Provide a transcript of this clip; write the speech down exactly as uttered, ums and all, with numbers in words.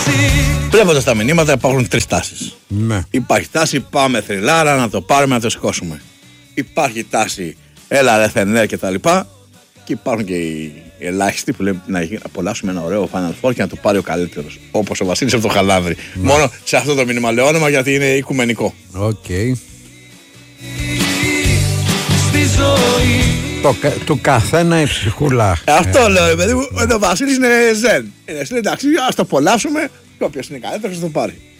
Βλέποντας τα μηνύματα υπάρχουν τρεις τάσεις. Ναι. Υπάρχει τάση πάμε θρυλάρα να το πάρουμε να το σηκώσουμε. Υπάρχει τάση έλα ρε θενέ και τα λοιπά. Και υπάρχουν και οι ελάχιστοι που λένε να απολαύσουμε ένα ωραίο Final Four και να το πάρει ο καλύτερος. Όπως ο Βασίλης από το Χαλάνδρη. Ναι. Μόνο σε αυτό το μήνυμα λέω όνομα γιατί είναι οικουμενικό. Οκ. Okay. Το, του καθένα η ψυχούλα. Ε, αυτό λέω ρε παιδί μου. Ο Βασίλης είναι ζεν. Είναι εντάξει, ας το απολαύσουμε και όποιος είναι καλύτερος θα το πάρει.